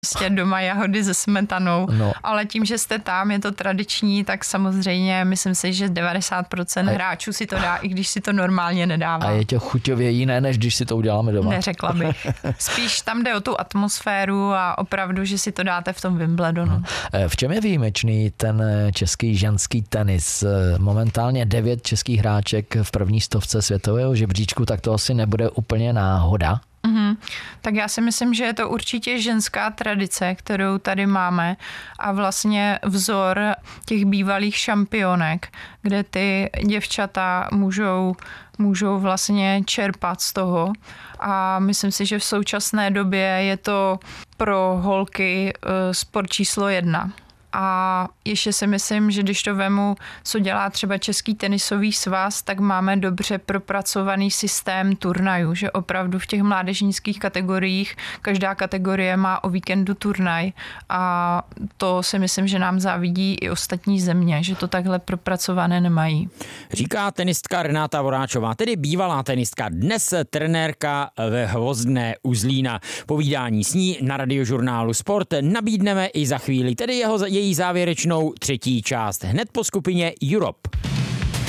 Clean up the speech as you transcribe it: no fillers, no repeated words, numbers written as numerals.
prostě doma jahody se smetanou, ale tím, že jste tam, je to tradiční, tak samozřejmě myslím si, že 90% hráčů si to dá, i když si to normálně nedává. A je to chuťově jiné, než když si to uděláme doma. Neřekla bych. Spíš tam jde o tu atmosféru a opravdu, že si to dáte v tom Wimbledonu. V čem je výjimečný ten český ženský tenis? Momentálně 9 českých hráček v první stovce světového žebříčku, tak to asi nebude úplně náhoda. Tak já si myslím, že je to určitě ženská tradice, kterou tady máme a vlastně vzor těch bývalých šampionek, kde ty děvčata můžou vlastně čerpat z toho a myslím si, že v současné době je to pro holky sport číslo 1. A ještě si myslím, že když to vemu, co dělá třeba Český tenisový svaz, tak máme dobře propracovaný systém turnajů, že opravdu v těch mládežnických kategoriích každá kategorie má o víkendu turnaj a to si myslím, že nám závidí i ostatní země, že to takhle propracované nemají. Říká tenistka Renáta Voráčová, tedy bývalá tenistka, dnes trenérka ve Hvozdné u Zlína. Povídání s ní na Radiožurnálu Sport nabídneme i za chvíli, tedy její závěrečnou třetí část, hned po skupině Europe.